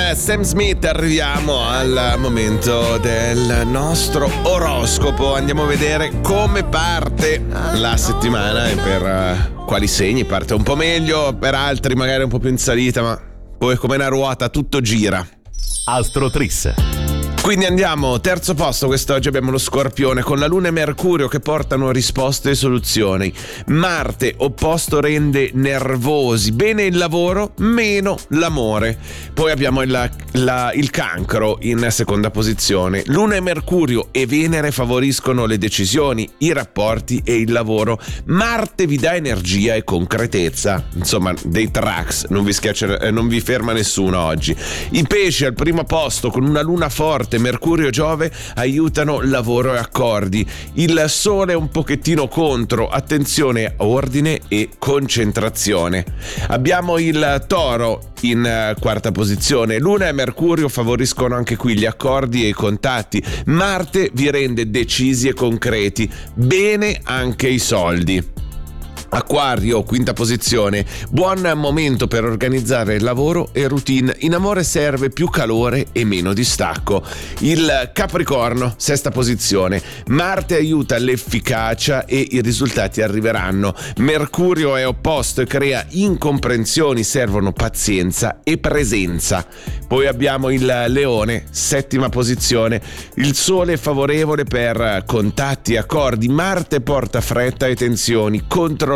Sam Smith arriviamo al momento del nostro oroscopo. Andiamo a vedere come parte la settimana e per quali segni parte un po' meglio, per altri magari un po' più in salita, ma poi come una ruota tutto gira. Astrotris. Quindi andiamo, terzo posto, quest'oggi abbiamo lo Scorpione con la Luna e Mercurio che portano risposte e soluzioni. Marte, opposto, rende nervosi, bene il lavoro, meno l'amore. Poi abbiamo il Cancro in seconda posizione. Luna e Mercurio e Venere favoriscono le decisioni, i rapporti e il lavoro. Marte vi dà energia e concretezza. Insomma, dei tracks, non vi ferma nessuno oggi. I Pesci al primo posto con una Luna forte, Mercurio e Giove aiutano lavoro e accordi. Il Sole è un pochettino contro, attenzione, ordine e concentrazione. Abbiamo il Toro in quarta posizione. Luna e Mercurio favoriscono anche qui gli accordi e i contatti. Marte vi rende decisi e concreti. Bene anche i soldi. Acquario, quinta posizione, buon momento per organizzare il lavoro e routine. In amore serve più calore e meno distacco. Il Capricorno, sesta posizione, Marte aiuta l'efficacia e i risultati arriveranno. Mercurio è opposto e crea incomprensioni, servono pazienza e presenza. Poi abbiamo il Leone, settima posizione, il Sole è favorevole per contatti e accordi. Marte porta fretta e tensioni, controllate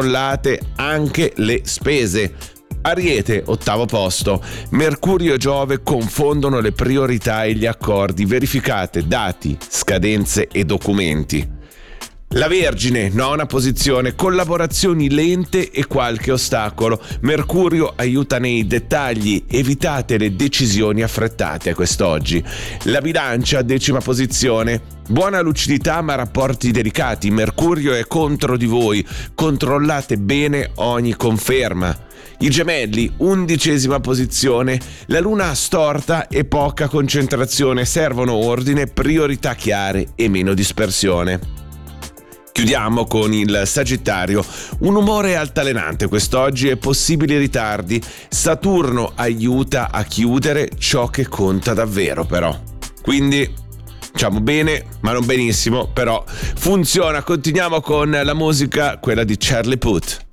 anche le spese. Ariete, ottavo posto, Mercurio e Giove confondono le priorità e gli accordi, verificate dati, scadenze e documenti. La Vergine, nona posizione, collaborazioni lente e qualche ostacolo. Mercurio aiuta nei dettagli, evitate le decisioni affrettate quest'oggi. La Bilancia, decima posizione, buona lucidità ma rapporti delicati. Mercurio è contro di voi, controllate bene ogni conferma. I Gemelli, undicesima posizione, la Luna storta e poca concentrazione, servono ordine, priorità chiare e meno dispersione. Chiudiamo con il Sagittario, un umore altalenante quest'oggi e possibili ritardi. Saturno aiuta a chiudere ciò che conta davvero però. Quindi diciamo bene ma non benissimo, però funziona. Continuiamo con la musica, quella di Charlie Puth.